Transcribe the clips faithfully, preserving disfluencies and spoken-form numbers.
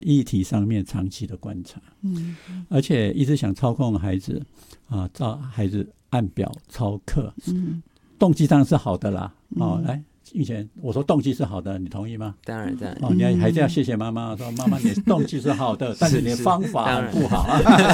议题上面长期的观察，嗯，而且一直想操控孩子啊，照孩子按表操课，嗯，动机当然是好的啦，哦，嗯、来。以前我说动机是好的，你同意吗？ 当然当然、 哦、你还是要谢谢妈妈，说妈妈你的动机是好的但是你的方法不好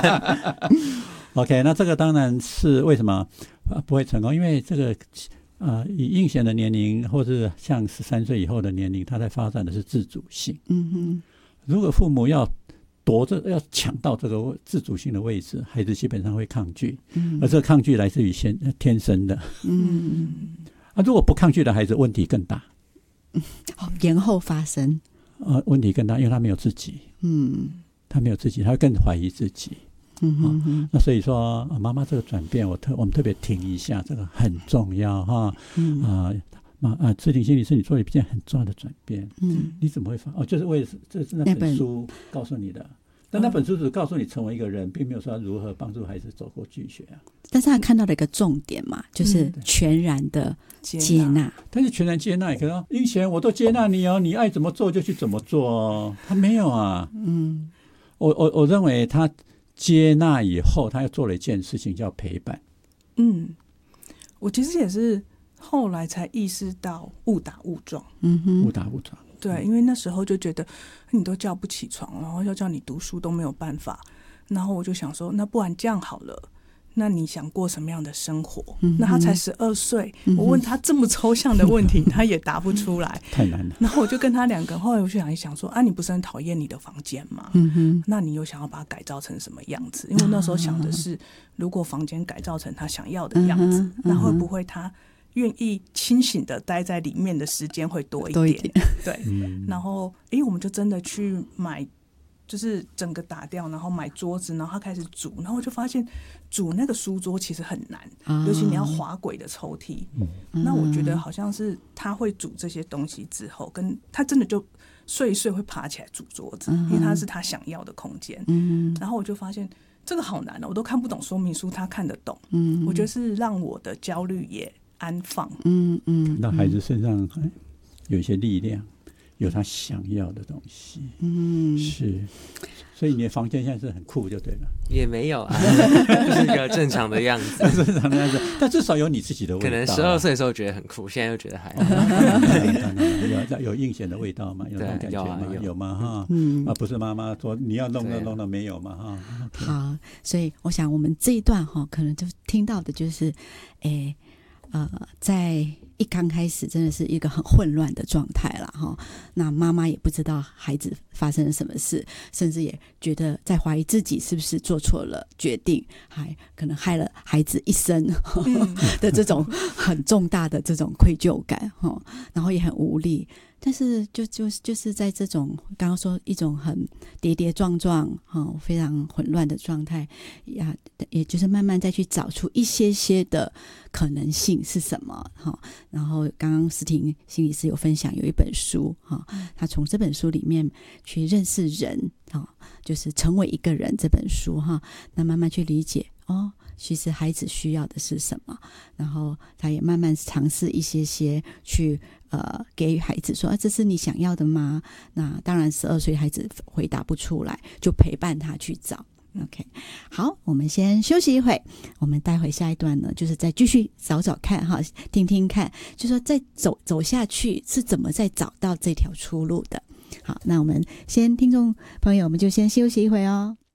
OK， 那这个当然是为什么不会成功，因为这个呃，以应贤的年龄或是像十三岁以后的年龄，他在发展的是自主性。嗯哼，如果父母要夺着要抢到这个自主性的位置，孩子基本上会抗拒，嗯、而这个抗拒来自于先天生的。嗯。啊、如果不抗拒的孩子问题更大， 嗯、延后发生、 呃、问题更大，因为他没有自己，嗯，他没有自己，他会更怀疑自己，嗯哼哼、哦、那所以说妈妈、啊、这个转变我特我们特别停一下，这个很重要哈，嗯啊啊，智婷心理师你做了一件很重要的转变，嗯，你怎么会发哦？就是为这是那本书告诉你的。但那本书只告诉你成为一个人，并没有说如何帮助孩子走过拒绝啊。 但是他看到了一个重点嘛，就是全然的接纳。嗯、 但是全然接纳，也可能应贤我都接纳你哦，你爱怎么做就去怎么做哦。他没有啊，嗯，我我我认为他接纳以后，他又做了一件事情叫陪伴。 嗯，我其实也是后来才意识到误打误撞。 嗯哼，误打误撞。 对，因为那时候就觉得你都叫不起床，然后要叫你读书都没有办法，然后我就想说，那不然这样好了，那你想过什么样的生活？嗯、那他才十二岁，嗯、我问他这么抽象的问题，他也答不出来， 太难了。 然后我就跟他两个，后来我就想一想说，啊，你不是很讨厌你的房间吗？嗯哼，那你有想要把它改造成什么样子？因为那时候想的是，如果房间改造成他想要的样子，嗯、那会不会他愿意清醒的待在里面的时间会多一点，多一点对、嗯，然后哎，我们就真的去买，就是整个打掉，然后买桌子，然后他开始煮，然后我就发现煮那个书桌其实很难，啊、尤其你要滑轨的抽屉、嗯。那我觉得好像是他会煮这些东西之后，跟他真的就睡一睡会爬起来煮桌子，嗯、因为他是他想要的空间。嗯，然后我就发现这个好难哦，我都看不懂说明书，他看得懂。嗯，我觉得是让我的焦虑也安放， 嗯嗯，那孩子身上有一些力量，有他想要的东西，嗯，是，所以你的房间现在是很酷就对了， 也没有啊，就是一个正常的样子， 正常的样子，但至少有你自己的味道、啊。可能十二岁的时候觉得很酷，现在又觉得还好， 有有应贤的味道吗？有那种感觉吗？有, 有吗？哈， 嗯， 啊，不是妈妈说你要弄弄弄弄没有嘛？哈， 好，所以我想我们这一段哈，可能就听到的就是，诶。呃，在一刚开始真的是一个很混乱的状态啦齁，那妈妈也不知道孩子发生了什么事，甚至也觉得在怀疑自己是不是做错了决定，还可能害了孩子一生的这种很重大的这种愧疚感齁，然后也很无力。但是就就就是在这种刚刚说一种很跌跌撞撞、哦、非常混乱的状态呀，也就是慢慢再去找出一些些的可能性是什么、哦、然后刚刚思婷心理师有分享有一本书、哦、他从这本书里面去认识人、哦、就是成为一个人这本书、哦、那慢慢去理解哦，其实孩子需要的是什么，然后他也慢慢尝试一些些去呃给予孩子说、啊、这是你想要的吗？那当然十二岁孩子回答不出来，就陪伴他去找。 OK， 好，我们先休息一会，我们待会下一段呢就是再继续找找看哈，听听看就说再走走下去是怎么再找到这条出路的。好，那我们先听众朋友我们就先休息一会哦。